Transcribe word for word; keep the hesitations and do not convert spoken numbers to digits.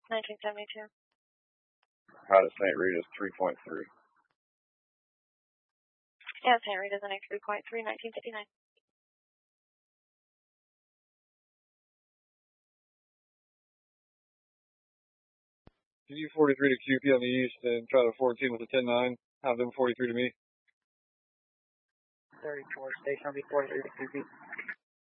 nineteen seventy-two. Out of Saint Rita's three point three. Yeah, Saint Rita's in a three point three, nineteen fifty-nine. Can you forty-three to Q P on the east and try to fourteen with a ten nine? Have them forty-three to me. thirty-four, station will be forty-three to Q P.